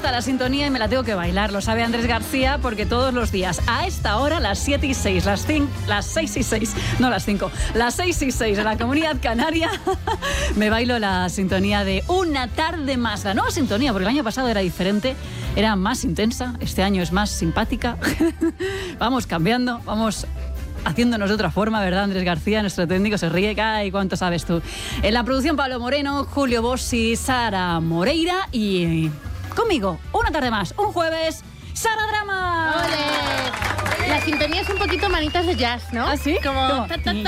gusta la sintonía y me la tengo que bailar. Lo sabe Andrés García porque todos los días a esta hora, las 7 y 6, las 6 y 6, no las 5, las 6 y 6 en la Comunidad Canaria, me bailo la sintonía de Una tarde más. La nueva sintonía, porque el año pasado era diferente, era más intensa, este año es más simpática. Vamos cambiando, vamos haciéndonos de otra forma, ¿verdad? Andrés García, nuestro técnico, se ríe. ¡Ay, cuánto sabes tú! En la producción, Pablo Moreno, Julio Bossi, Sara Moreira y conmigo, una tarde más, un jueves, Sara Drama. ¡Ole! La sintonía es un poquito manitas de jazz, ¿no? ¿Ah, sí? Como...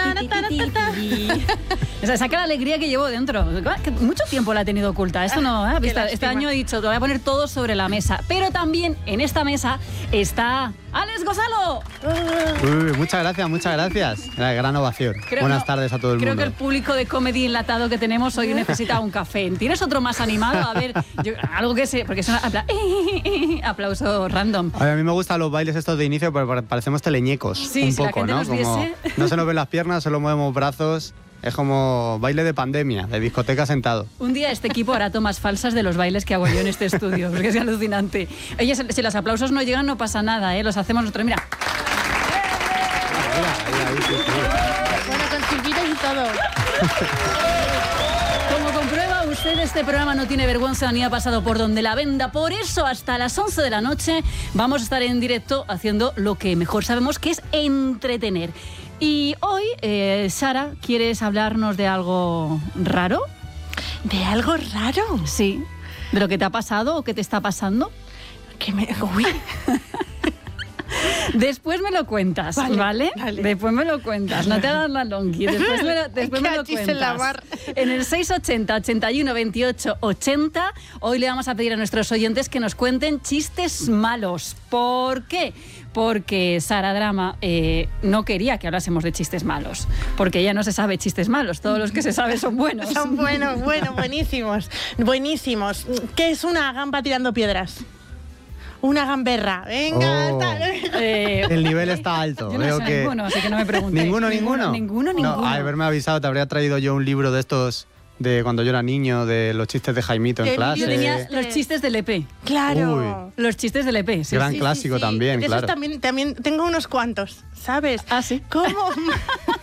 O sea, saca la alegría que llevo dentro. Que mucho tiempo la he tenido oculta. Esto no, ¿eh? Este año he dicho, te voy a poner todo sobre la mesa. Pero también en esta mesa está Alex Gonzalo. Muchas gracias. Gran ovación. Buenas tardes a todo el mundo. Creo que el público de Comedy enlatado que tenemos hoy necesita un café. ¿Tienes otro más animado? A ver, algo que sé, porque suena aplauso random. A mí me gustan los bailes estos de inicio, pero parecemos teleñecos. Sí, un si poco, la gente ¿no? nos viese. No se nos ven las piernas, solo movemos brazos. Es como baile de pandemia, de discoteca sentado. Un día este equipo hará tomas falsas de los bailes que hago yo en este estudio, porque es alucinante. Oye, si los aplausos no llegan, no pasa nada, ¿eh? Los hacemos nosotros. Mira. Bueno, con silbidos y todo. Como comprueba usted, este programa no tiene vergüenza ni ha pasado por donde la venda. Por eso, hasta las 11 de la noche vamos a estar en directo haciendo lo que mejor sabemos, que es entretener. Y hoy, Sara, ¿quieres hablarnos de algo raro? ¿De algo raro? Sí. ¿De lo que te ha pasado o que te está pasando? Uy. Después me lo cuentas, ¿vale? Después me lo cuentas, no te hagas la longi. Después me lo cuentas. En el 680 81 28 80, hoy le vamos a pedir a nuestros oyentes que nos cuenten chistes malos. ¿Por qué? Porque Sara Drama no quería que hablásemos de chistes malos, porque ella no se sabe chistes malos, todos los que se sabe son buenos. Son buenísimos. ¿Qué es una gamba tirando piedras? Una gamberra. Venga, el nivel está alto. Yo no Veo sé que... ninguno, así que no me preguntes. ¿Ninguno? No, haberme avisado, te habría traído yo un libro de estos de cuando yo era niño, de los chistes de Jaimito en clase. Yo tenía los chistes del EP. Claro. Uy. Los chistes del EP. Gran clásico también, de claro. Esos también tengo unos cuantos, ¿sabes? Ah, sí. ¿Cómo?